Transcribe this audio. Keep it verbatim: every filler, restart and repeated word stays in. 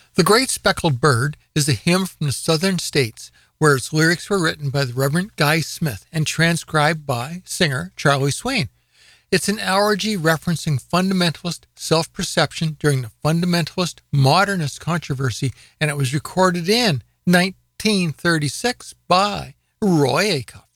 The Great Speckled Bird is a hymn from the southern states where its lyrics were written by the Reverend Guy Smith and transcribed by singer Charlie Swain. It's an elegy referencing fundamentalist self-perception during the fundamentalist modernist controversy, and it was recorded in nineteen thirty-six by Roy Acuff.